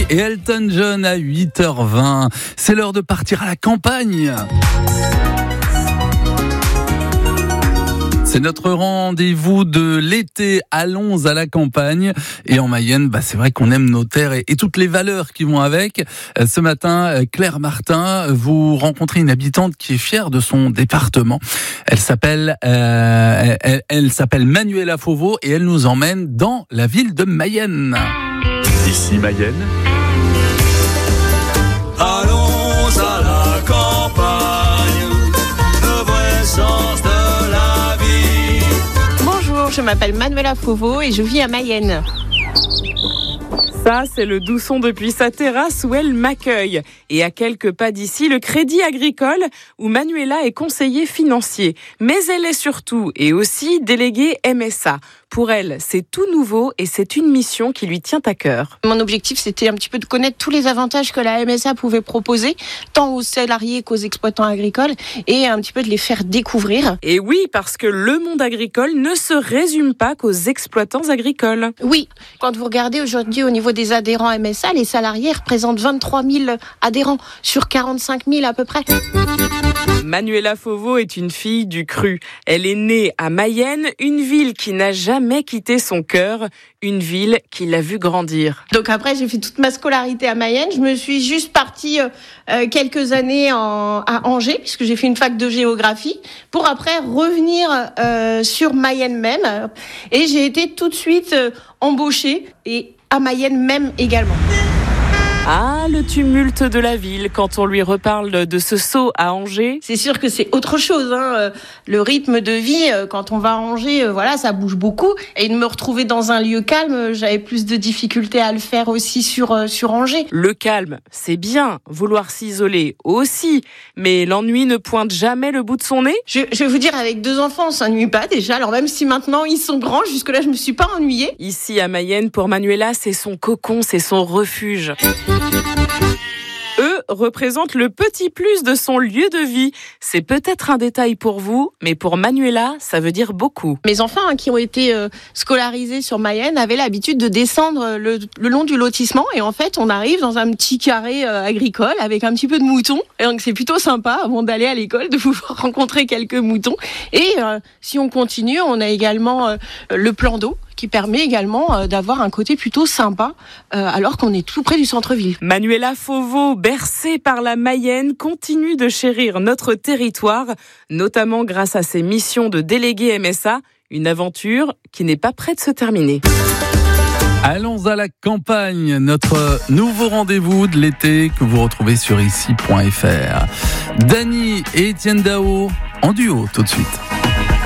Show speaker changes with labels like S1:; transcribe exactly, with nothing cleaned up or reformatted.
S1: et Elton John à huit heures vingt. C'est l'heure de partir à la campagne. C'est notre rendez-vous de l'été. Allons à la campagne. Et en Mayenne, bah, c'est vrai qu'on aime nos terres et, et toutes les valeurs qui vont avec. Ce matin, Claire Martin, vous rencontrez une habitante qui est fière de son département. Elle s'appelle, euh, elle, elle s'appelle Manuela Fauveau et elle nous emmène dans la ville de Mayenne.
S2: Ici Mayenne. Allons à la campagne, le vrai sens de
S3: je m'appelle Manuela Fauveau et je vis à Mayenne.
S4: Ça, c'est le Dousson depuis sa terrasse où elle m'accueille. Et à quelques pas d'ici, le Crédit Agricole où Manuela est conseiller financier. Mais elle est surtout et aussi déléguée M S A. Pour elle, c'est tout nouveau et c'est une mission qui lui tient à cœur.
S3: Mon objectif, c'était un petit peu de connaître tous les avantages que la M S A pouvait proposer, tant aux salariés qu'aux exploitants agricoles, et un petit peu de les faire découvrir.
S4: Et oui, parce que le monde agricole ne se résume pas qu'aux exploitants agricoles.
S3: Oui, quand vous regardez aujourd'hui au niveau des adhérents M S A, les salariés représentent vingt-trois mille adhérents sur quarante-cinq mille à peu près.
S4: Manuela Fauveau est une fille du cru. Elle est née à Mayenne, une ville qui n'a jamais quitté son cœur, une ville qui l'a vue grandir.
S3: Donc après, j'ai fait toute ma scolarité à Mayenne. Je me suis juste partie euh, quelques années en, à Angers, puisque j'ai fait une fac de géographie, pour après revenir euh, sur Mayenne même. Et j'ai été tout de suite euh, embauchée, et à Mayenne même également.
S4: Ah, le tumulte de la ville, quand on lui reparle de ce saut à Angers.
S3: C'est sûr que c'est autre chose, hein. Le rythme de vie, quand on va à Angers, voilà, ça bouge beaucoup. Et de me retrouver dans un lieu calme, j'avais plus de difficultés à le faire aussi sur, sur Angers.
S4: Le calme, c'est bien. Vouloir s'isoler aussi. Mais l'ennui ne pointe jamais le bout de son nez.
S3: Je, je vais vous dire, avec deux enfants, on s'ennuie pas déjà. Alors même si maintenant ils sont grands, jusque-là, je me suis pas ennuyée.
S4: Ici à Mayenne, pour Manuela, c'est son cocon, c'est son refuge. Eux représentent le petit plus de son lieu de vie. C'est peut-être un détail pour vous, mais pour Manuela, ça veut dire beaucoup.
S3: Mes enfants hein, qui ont été euh, scolarisés sur Mayenne avaient l'habitude de descendre le, le long du lotissement. Et en fait, on arrive dans un petit carré euh, agricole avec un petit peu de moutons. Et donc, c'est plutôt sympa, avant d'aller à l'école, de pouvoir rencontrer quelques moutons. Et euh, si on continue, on a également euh, le plan d'eau, qui permet également euh, d'avoir un côté plutôt sympa, euh, alors qu'on est tout près du centre-ville.
S4: Manuela Fauveau, bercée par la Mayenne, continue de chérir notre territoire, notamment grâce à ses missions de déléguée M S A, une aventure qui n'est pas près de se terminer.
S1: Allons à la campagne, notre nouveau rendez-vous de l'été que vous retrouvez sur ici point f r. Dany et Etienne Dao en duo tout de suite.